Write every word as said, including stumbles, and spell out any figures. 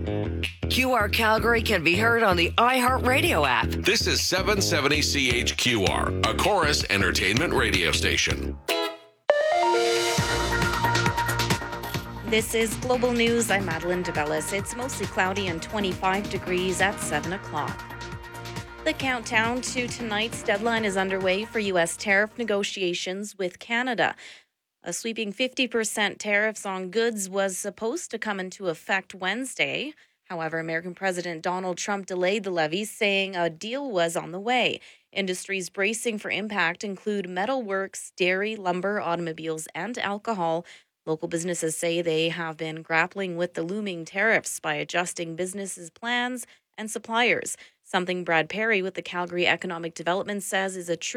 Q R Calgary can be heard on the iHeartRadio app. This is seven seventy C H Q R, a Chorus Entertainment radio station. This is Global News. I'm Madeline DeBellis. It's mostly cloudy and twenty-five degrees at seven o'clock. The countdown to tonight's deadline is underway for U S tariff negotiations with Canada. A sweeping fifty percent tariffs on goods was supposed to come into effect Wednesday. However, American President Donald Trump delayed the levies, saying a deal was on the way. Industries bracing for impact include metalworks, dairy, lumber, automobiles, and alcohol. Local businesses say they have been grappling with the looming tariffs by adjusting businesses' plans and suppliers, something Brad Perry with the Calgary Economic Development says is a true